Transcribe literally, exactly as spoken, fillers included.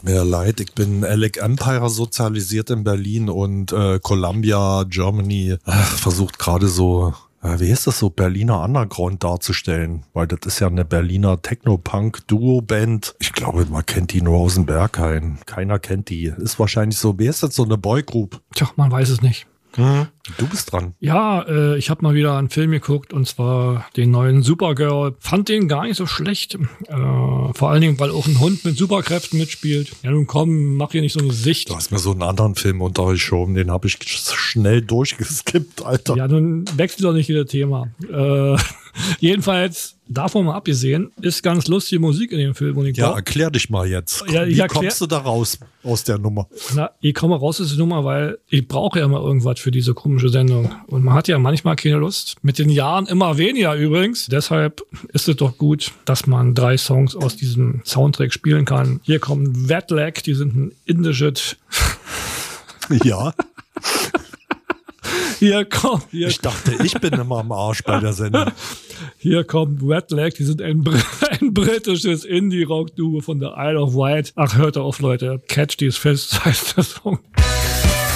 mir leid, ich bin Alec Empire sozialisiert in Berlin und äh, Columbia, Germany, ach, versucht gerade so, äh, wie ist das so, Berliner Underground darzustellen, weil das ist ja eine Berliner Techno-Punk-Duo-Band. Ich glaube, man kennt die in Rosenberg keinen. Keiner kennt die. Ist wahrscheinlich so, wie ist das, so eine Boygroup? Tja, man weiß es nicht. Hm, du bist dran. Ja, äh, ich habe mal wieder einen Film geguckt und zwar den neuen Supergirl. Fand den gar nicht so schlecht. Äh, vor allen Dingen, weil auch ein Hund mit Superkräften mitspielt. Ja, nun komm, mach hier nicht so eine Sicht. Du hast mir so einen anderen Film untergeschoben, den habe ich schnell durchgeskippt, Alter. Ja, nun wechselt doch nicht wieder Thema. Äh, jedenfalls, davon mal abgesehen, ist ganz lustige Musik in dem Film. Und ich Ja, glaub, erklär dich mal jetzt. Ja, Wie ich erklär- kommst du da raus aus der Nummer? Na, ich komme raus aus der Nummer, weil ich brauche ja immer irgendwas für diese komische Sendung. Und man hat ja manchmal keine Lust. Mit den Jahren immer weniger übrigens. Deshalb ist es doch gut, dass man drei Songs aus diesem Soundtrack spielen kann. Hier kommt Wet Leg, die sind ein indisches. Ja. Hier kommt, hier, Ich dachte, ich bin immer am Arsch bei der Sendung. hier kommt Wet Leg, die sind ein, Br- ein britisches Indie-Rock-Duo von der Isle of Wight. Ach, hört auf, Leute. Catch these fists heißt der Song.